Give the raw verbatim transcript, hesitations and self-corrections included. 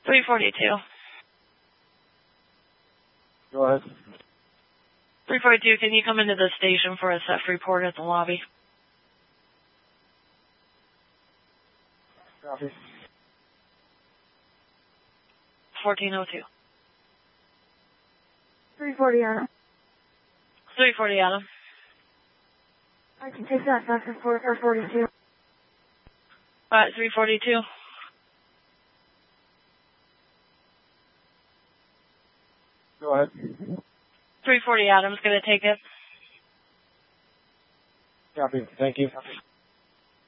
three forty-two. Go ahead. three forty-two, can you come into the station for a C E F report at the lobby? Copy. fourteen oh two. three forty, Adam. three forty, Adam. I can take that back for four forty-two. Alright, three forty-two. Go ahead. three forty, Adam's gonna take it. Copy. Thank you. Copy.